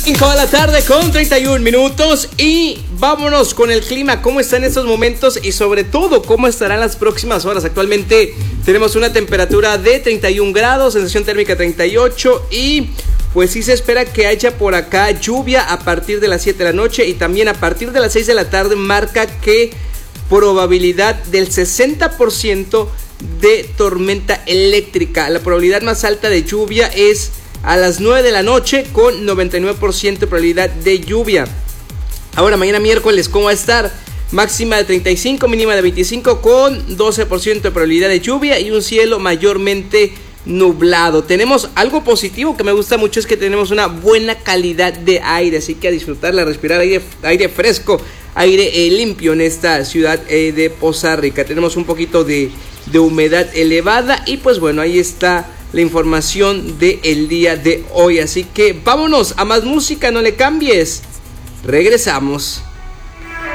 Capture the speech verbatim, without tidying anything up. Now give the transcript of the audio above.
cinco de la tarde con treinta y un minutos y vámonos con el clima, cómo está en estos momentos y sobre todo cómo estarán las próximas horas. Actualmente tenemos una temperatura de treinta y un grados, sensación térmica treinta y ocho y pues sí se espera que haya por acá lluvia a partir de las siete de la noche y también a partir de las seis de la tarde marca que probabilidad del sesenta por ciento de tormenta eléctrica. La probabilidad más alta de lluvia es a las nueve de la noche con noventa y nueve por ciento de probabilidad de lluvia. Ahora mañana miércoles, ¿cómo va a estar? Máxima de treinta y cinco, mínima de veinticinco con doce por ciento de probabilidad de lluvia y un cielo mayormente nublado. Tenemos algo positivo que me gusta mucho, es que tenemos una buena calidad de aire, así que a disfrutarla, a respirar aire, aire fresco, aire eh, limpio en esta ciudad eh, de Poza Rica. Tenemos un poquito de, de humedad elevada y pues bueno, ahí está la información del día de hoy, así que vámonos a más música, no le cambies, regresamos.